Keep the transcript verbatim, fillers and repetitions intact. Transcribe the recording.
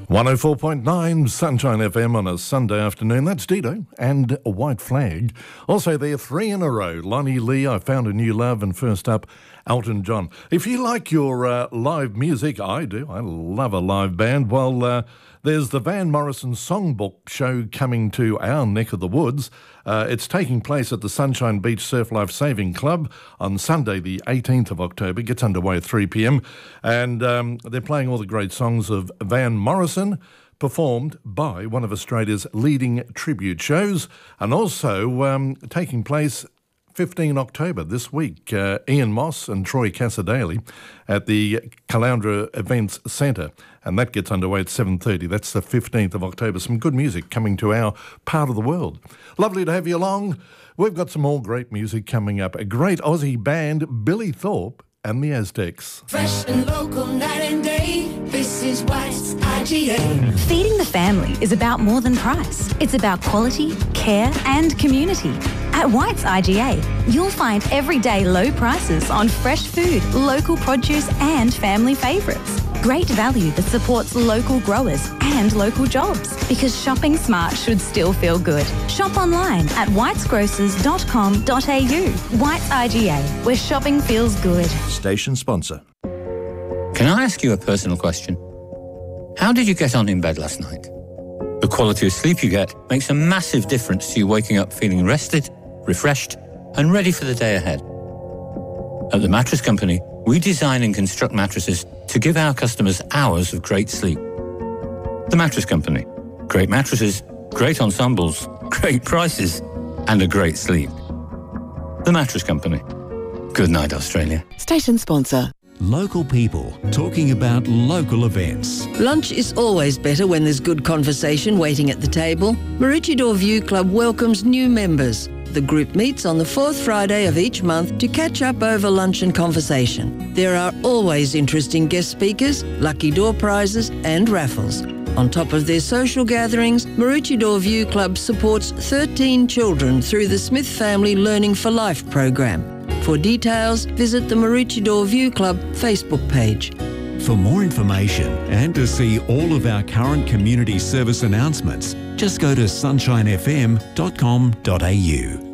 one oh four point nine Sunshine F M on a Sunday afternoon. That's Dido and White Flag. Also, they're three in a row. Lonnie Lee, I Found a New Love, and first up, Elton John. If you like your uh, live music, I do. I love a live band. Well, uh, there's the Van Morrison Songbook show coming to our neck of the woods. Uh, it's taking place at the Sunshine Beach Surf Life Saving Club on Sunday, the eighteenth of October. Gets underway at three p.m. And um, they're playing all the great songs of Van Morrison, performed by one of Australia's leading tribute shows, and also um, taking place fifteenth of October this week. Uh, Ian Moss and Troy Cassadaly at the Caloundra Events Centre, and that gets underway at seven thirty. That's the fifteenth of October. Some good music coming to our part of the world. Lovely to have you along. We've got some more great music coming up. A great Aussie band, Billy Thorpe and the Aztecs. Fresh and local, night and day. This is White's I G A. Feeding the family is about more than price. It's about quality, care and community. At White's I G A, you'll find everyday low prices on fresh food, local produce and family favourites. Great value that supports local growers and local jobs, because shopping smart should still feel good. Shop online at whites grocers dot com dot a u. White's I G A, where shopping feels good. Station sponsor. Can I ask you a personal question? How did you get on in bed last night? The quality of sleep you get makes a massive difference to you waking up feeling rested, refreshed, and ready for the day ahead. At the Mattress Company, we design and construct mattresses to give our customers hours of great sleep. The Mattress Company. Great mattresses, great ensembles, great prices, and a great sleep. The Mattress Company. Good night, Australia. Station sponsor. Local people talking about local events. Lunch is always better when there's good conversation waiting at the table. Maroochydore View Club welcomes new members. The group meets on the fourth Friday of each month to catch up over lunch and conversation. There are always interesting guest speakers, lucky door prizes and raffles. On top of their social gatherings, Maroochydore View Club supports thirteen children through the Smith Family Learning for Life program. For details, visit the Maroochydore View Club Facebook page. For more information and to see all of our current community service announcements, just go to sunshine f m dot com dot a u.